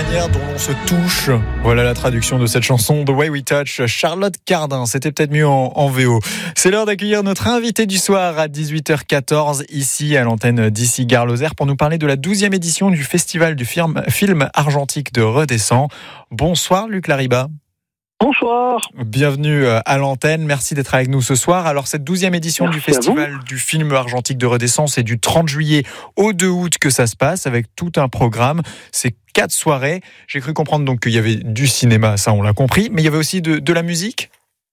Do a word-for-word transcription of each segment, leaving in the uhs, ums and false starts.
manière dont on se touche. Voilà la traduction de cette chanson The Way We Touch. Charlotte Cardin, c'était peut-être mieux en, en V O. C'est l'heure d'accueillir notre invité du soir à dix-huit heures quatorze ici à l'antenne d'ici Gare Lozère pour nous parler de la douzième édition du festival du film, film argentique de Redescend. Bonsoir Luc Lariba. Bonsoir. Bienvenue à l'antenne, merci d'être avec nous ce soir. Alors cette douzième édition merci du festival du film argentique de Redescend, c'est du trente juillet au deux août que ça se passe avec tout un programme. C'est quatre soirées. J'ai cru comprendre donc qu'il y avait du cinéma, ça on l'a compris, mais il y avait aussi de, de la musique.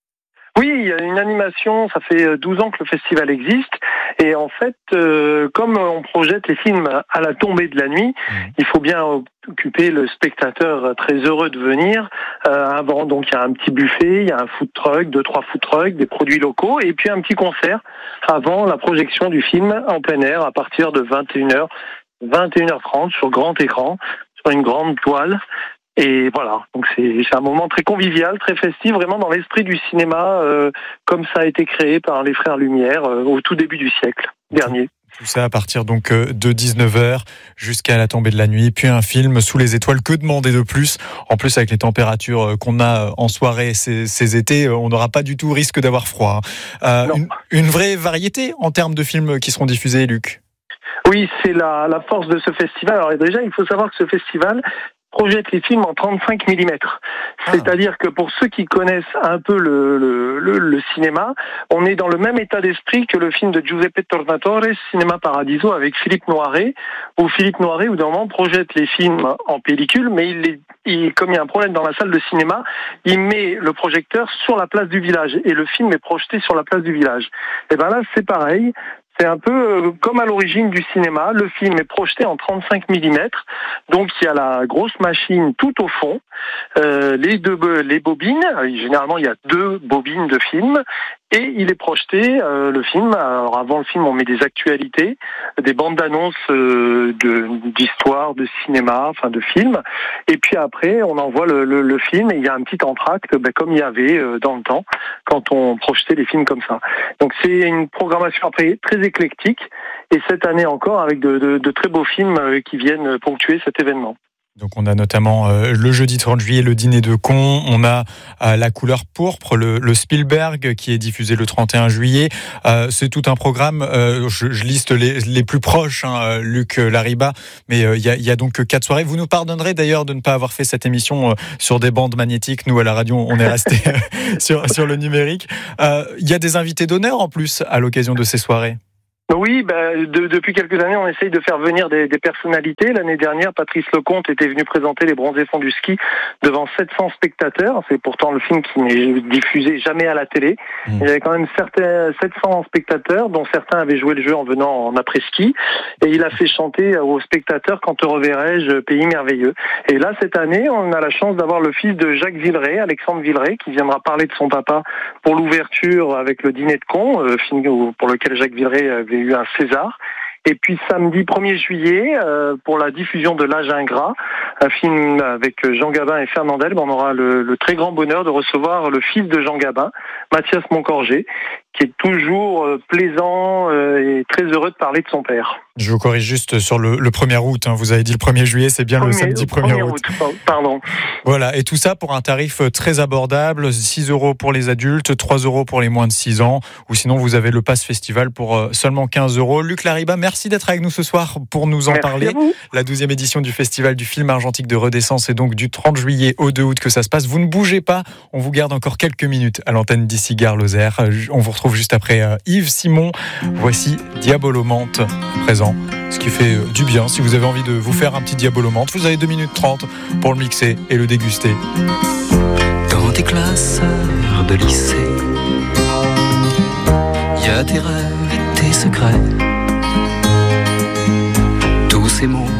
Oui, il y a une animation, ça fait douze ans que le festival existe, et en fait, euh, comme on projette les films à la tombée de la nuit, mmh. il faut bien occuper le spectateur très heureux de venir. Euh, avant, donc il y a un petit buffet, il y a un food truck, deux, trois food trucks, des produits locaux, et puis un petit concert avant la projection du film en plein air à partir de vingt et une heures, vingt et une heures trente sur grand écran, sur une grande toile. Et voilà, donc c'est, c'est un moment très convivial, très festif, vraiment dans l'esprit du cinéma, euh, comme ça a été créé par les frères Lumière euh, au tout début du siècle dernier. Tout ça à partir donc de dix-neuf heures jusqu'à la tombée de la nuit, puis un film sous les étoiles, que demander de plus ? En plus avec les températures qu'on a en soirée ces, ces étés, on n'aura pas du tout risque d'avoir froid. Euh, une, une vraie variété en termes de films qui seront diffusés, Luc ? Oui, c'est la, la force de ce festival. Alors déjà, il faut savoir que ce festival projette les films en trente-cinq millimètres. Ah. C'est-à-dire que pour ceux qui connaissent un peu le, le, le, le cinéma, on est dans le même état d'esprit que le film de Giuseppe Tornatore, Cinéma Paradiso, avec Philippe Noiret, où Philippe Noiret, au d'un moment, projette les films en pellicule, mais il, les, il, comme il y a un problème dans la salle de cinéma, il met le projecteur sur la place du village, et le film est projeté sur la place du village. Et ben là, c'est pareil. C'est un peu comme à l'origine du cinéma, le film est projeté en trente-cinq millimètres, donc il y a la grosse machine tout au fond, euh, les deux les bobines, généralement il y a deux bobines de film, et il est projeté, euh, le film, alors avant le film on met des actualités, des bandes d'annonces euh, de, d'histoire, de cinéma, enfin de films, et puis après on envoie le, le, le film et il y a un petit entracte, ben, comme il y avait euh, dans le temps, quand on projetait les films comme ça. Donc c'est une programmation après très éclectique, et cette année encore avec de, de, de très beaux films qui viennent ponctuer cet événement. Donc on a notamment euh, le jeudi trente juillet, le dîner de cons, on a euh, La couleur pourpre, le, le Spielberg qui est diffusé le trente et un juillet. Euh, c'est tout un programme, euh, je, je liste les, les plus proches, hein, Luc Lariba, mais il euh, y, a, y a donc quatre soirées. Vous nous pardonnerez d'ailleurs de ne pas avoir fait cette émission euh, sur des bandes magnétiques. Nous à la radio, on est resté sur, sur le numérique. Il euh, y a des invités d'honneur en plus à l'occasion de ces soirées. Oui, ben, de, depuis quelques années, on essaye de faire venir des, des personnalités. L'année dernière, Patrice Lecomte était venu présenter Les Bronzés Fonds du Ski devant sept cents spectateurs. C'est pourtant le film qui n'est diffusé jamais à la télé. Mmh. Il y avait quand même certains, sept cents spectateurs, dont certains avaient joué le jeu en venant en après-ski. Et il a fait chanter aux spectateurs « Quand te reverrai-je, pays merveilleux ». Et là, cette année, on a la chance d'avoir le fils de Jacques Villeray, Alexandre Villeray, qui viendra parler de son papa pour l'ouverture avec le dîner de cons, euh, film pour lequel Jacques Villeray avait eu un César. Et puis samedi premier juillet, euh, pour la diffusion de L'Âge ingrat, un film avec Jean Gabin et Fernandel, on aura le, le très grand bonheur de recevoir le fils de Jean Gabin, Mathias Moncorgé, qui est toujours euh, plaisant euh, et très heureux de parler de son père. Je vous corrige juste sur le, le premier août, hein. Vous avez dit le premier juillet, c'est bien premier, le samedi premier août. Pardon. Voilà, et tout ça pour un tarif très abordable, six euros pour les adultes, trois euros pour les moins de six ans, ou sinon vous avez le pass festival pour seulement quinze euros. Luc Lariba, merci d'être avec nous ce soir pour nous en merci parler. La douzième édition du festival du film argentique de Redescend, c'est donc du trente juillet au deux août que ça se passe. Vous ne bougez pas, on vous garde encore quelques minutes à l'antenne d'ici Gare Lozère. On vous retrouve juste après Yves Simon. Voici Diabolomante présent. Ce qui fait du bien. Si vous avez envie de vous faire un petit Diabolomante, vous avez deux minutes trente pour le mixer et le déguster. Dans tes classeurs de lycée, y a tes rêves et tes secrets. Tous ces mots